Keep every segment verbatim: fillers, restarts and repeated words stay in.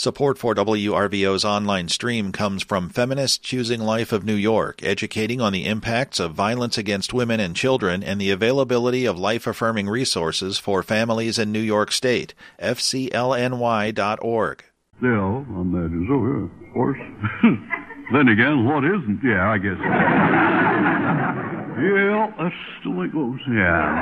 Support for W R V O's online stream comes from Feminists Choosing Life of New York, educating on the impacts of violence against women and children and the availability of life-affirming resources for families in New York State. F C L N Y dot org. Yeah, on that is, oh, yeah, of course. Then again, what isn't? Yeah, I guess. Yeah, that's the way it goes, yeah.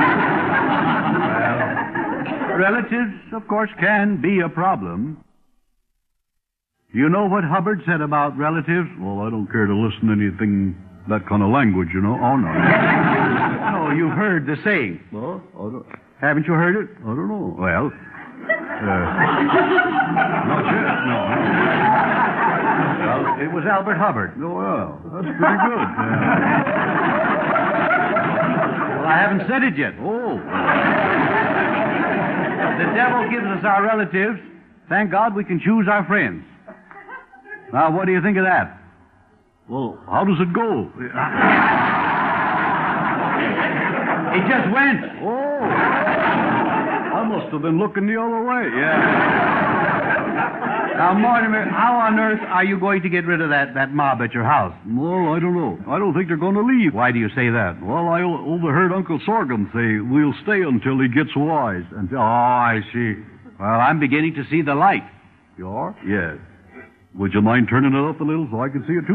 Well, relatives, of course, can be a problem. You know what Hubbard said about relatives? Well, I don't care to listen to anything, that kind of language, you know. Oh, no. No, you've heard the saying. Well, I don't, haven't you heard it? I don't know. Well, uh, not yet, no. Well, it was Albert Hubbard. Oh, well, that's pretty good. Yeah. Well, I haven't said it yet. Oh. The devil gives us our relatives. Thank God we can choose our friends. Now, what do you think of that? Well, how does it go? It just went. Oh. I must have been looking the other way, yeah. Now, Mortimer, how on earth are you going to get rid of that, that mob at your house? Well, I don't know. I don't think they're going to leave. Why do you say that? Well, I o- overheard Uncle Sorghum say, we'll stay until he ggets wise. Until, oh, I see. Well, I'm beginning to see the light. You are? Yes. Would you mind turning it up a little so I can see it, too?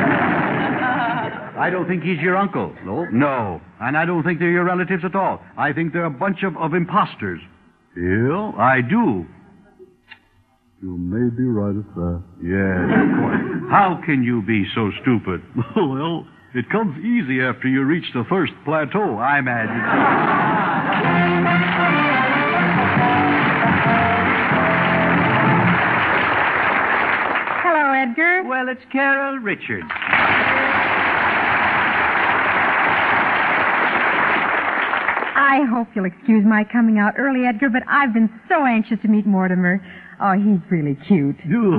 I don't think he's your uncle. No? No. And I don't think they're your relatives at all. I think they're a bunch of, of imposters. Yeah? I do. You may be right at that. Yes, of course. How can you be so stupid? Well, it comes easy after you reach the first plateau, I imagine. Hello, Edgar. Well, it's Carol Richards. I hope you'll excuse my coming out early, Edgar, but I've been so anxious to meet Mortimer. Oh, he's really cute.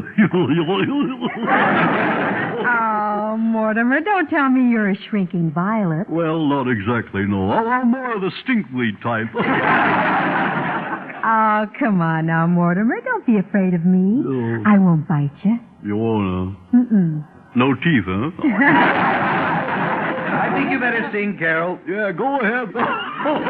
Oh, Mortimer, don't tell me you're a shrinking violet. Well, not exactly, no. I'm more of the stinkweed type. Oh, come on now, Mortimer. Don't be afraid of me. No. I won't bite you. You wanna? Mm-mm. No teeth, huh? I think you better sing, Carol. Yeah, go ahead.